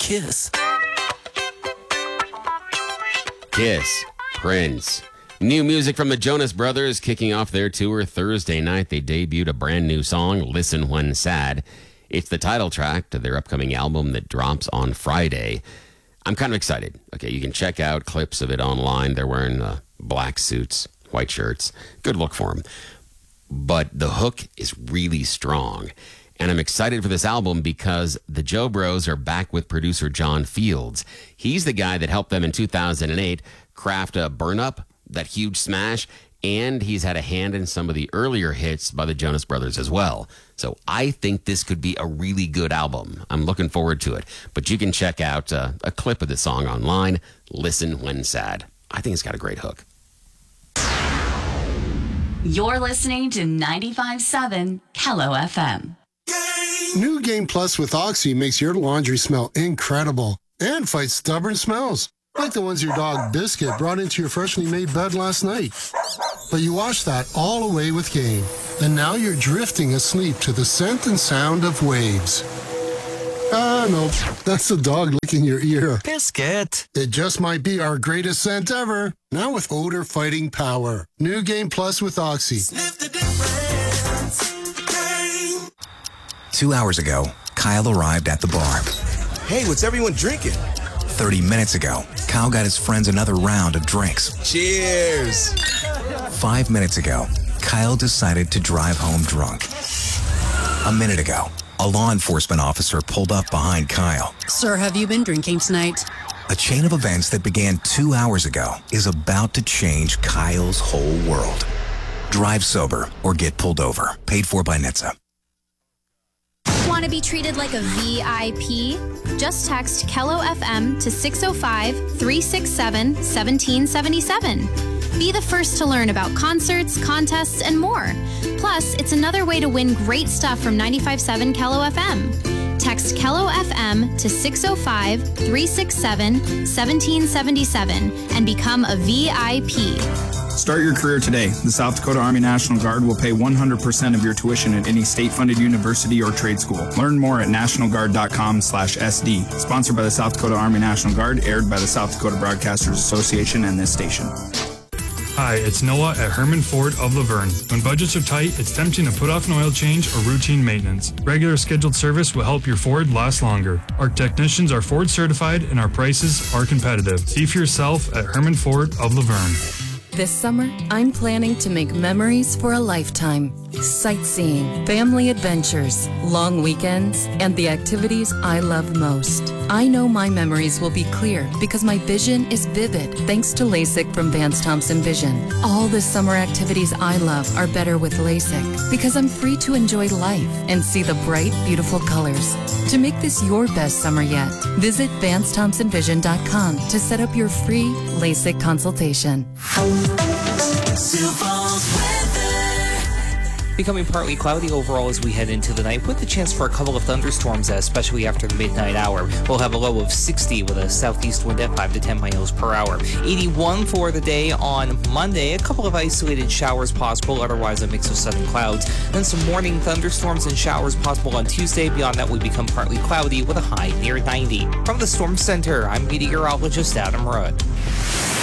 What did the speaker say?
Kiss. Kiss, Prince. New music from the Jonas Brothers kicking off their tour Thursday night. They debuted a brand new song, Listen When Sad. It's the title track to their upcoming album that drops on Friday. I'm kind of excited. Okay, you can check out clips of it online. They're wearing black suits, white shirts. Good look for them. But the hook is really strong. And I'm excited for this album because the Joe Bros are back with producer John Fields. He's the guy that helped them in 2008 craft a Burn Up, that huge smash, and he's had a hand in some of the earlier hits by the Jonas Brothers as well. So I think this could be a really good album. I'm looking forward to it. But you can check out a clip of the song online, Listen When Sad. I think it's got a great hook. You're listening to 95.7 Hello FM. New Game Plus with Oxy makes your laundry smell incredible and fights stubborn smells, like the ones your dog Biscuit brought into your freshly made bed last night. But you washed that all away with Game, and now you're drifting asleep to the scent and sound of waves. No, that's the dog licking your ear. Biscuit. It just might be our greatest scent ever, now with odor-fighting power. New Game Plus with Oxy. Sniff the difference. Game. 2 hours ago, Kyle arrived at the bar. Hey, what's everyone drinking? 30 minutes ago, Kyle got his friends another round of drinks. Cheers! 5 minutes ago, Kyle decided to drive home drunk. A minute ago, a law enforcement officer pulled up behind Kyle. Sir, have you been drinking tonight? A chain of events that began 2 hours ago is about to change Kyle's whole world. Drive sober or get pulled over. Paid for by NHTSA. Want to be treated like a VIP? Just text Kello FM to 605-367-1777. Be the first to learn about concerts, contests, and more. Plus, it's another way to win great stuff from 95.7 Kello FM. Text Kello FM to 605-367-1777 and become a VIP. Start your career today. The South Dakota Army National Guard will pay 100% of your tuition at any state-funded university or trade school. Learn more at nationalguard.com/SD. Sponsored by the South Dakota Army National Guard, aired by the South Dakota Broadcasters Association and this station. Hi, it's Noah at Herman Ford of Laverne. When budgets are tight, it's tempting to put off an oil change or routine maintenance. Regular scheduled service will help your Ford last longer. Our technicians are Ford certified and our prices are competitive. See for yourself at Herman Ford of Laverne. This summer, I'm planning to make memories for a lifetime. Sightseeing, family adventures, long weekends, and the activities I love most. I know my memories will be clear because my vision is vivid thanks to LASIK from Vance Thompson Vision. All the summer activities I love are better with LASIK because I'm free to enjoy life and see the bright, beautiful colors. To make this your best summer yet, visit VanceThompsonVision.com to set up your free LASIK consultation. Becoming partly cloudy overall as we head into the night, with the chance for a couple of thunderstorms, especially after the midnight hour. We'll have a low of 60 with a southeast wind at 5 to 10 miles per hour. 81 for the day on Monday. A couple of isolated showers possible, otherwise a mix of sun clouds. Then some morning thunderstorms and showers possible on Tuesday. Beyond that, we become partly cloudy with a high near 90. From the Storm Center, I'm meteorologist Adam Rudd.